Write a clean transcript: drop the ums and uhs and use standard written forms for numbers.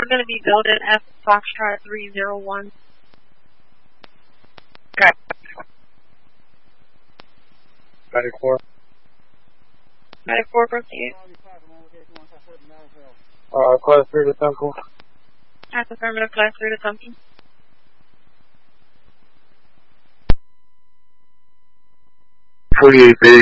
We're going to be building F Foxtrot 301. Okay. 94. 94, proceed. Class 3 to Temple. That's affirmative, class 3 to Temple. B.